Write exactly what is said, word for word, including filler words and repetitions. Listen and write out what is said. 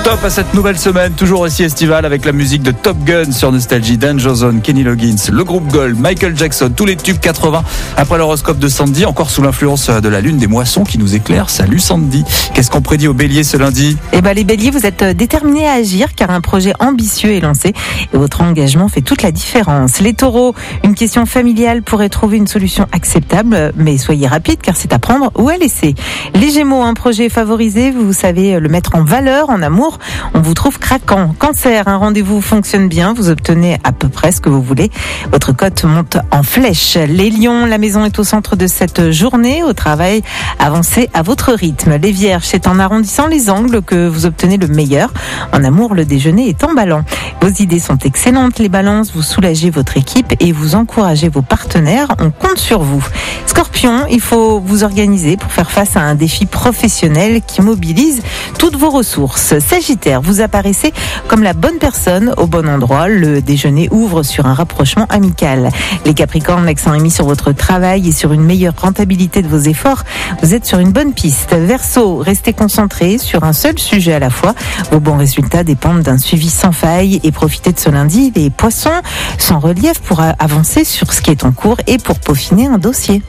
Top à cette nouvelle semaine, toujours aussi estivale avec la musique de Top Gun sur Nostalgie, Danger Zone, Kenny Loggins, le groupe Gold, Michael Jackson, tous les tubes quatre-vingts. Après l'horoscope de Sandy, encore sous l'influence de la lune des moissons qui nous éclaire. Salut Sandy, qu'est-ce qu'on prédit aux béliers ce lundi? Eh ben les béliers, vous êtes déterminés à agir car un projet ambitieux est lancé et votre engagement fait toute la différence. Les taureaux, une question familiale pourrait trouver une solution acceptable, mais soyez rapide car c'est à prendre ou à laisser. Les gémeaux, un projet favorisé, vous savez le mettre en valeur. En amour, on vous trouve craquant. Cancer, un rendez-vous fonctionne bien, vous obtenez à peu près ce que vous voulez. Votre cote monte en flèche. Les lions, la maison est au centre de cette journée. Au travail, avancez à votre rythme. Les vierges, c'est en arrondissant les angles que vous obtenez le meilleur. En amour, le déjeuner est emballant. Vos idées sont excellentes. Les balances, vous soulagez votre équipe et vous encouragez vos partenaires. On compte sur vous. Scorpion, il faut vous organiser pour faire face à un défi professionnel qui mobilise toutes vos ressources. Sagittaire, vous apparaissez comme la bonne personne au bon endroit. Le déjeuner ouvre sur un rapprochement amical. Les Capricornes, l'accent est mis sur votre travail et sur une meilleure rentabilité de vos efforts. Vous êtes sur une bonne piste. Verseau, restez concentré sur un seul sujet à la fois. Vos bons résultats dépendent d'un suivi sans faille et profitez de ce lundi. Les Poissons, sans relief pour avancer sur ce qui est en cours et pour peaufiner un dossier.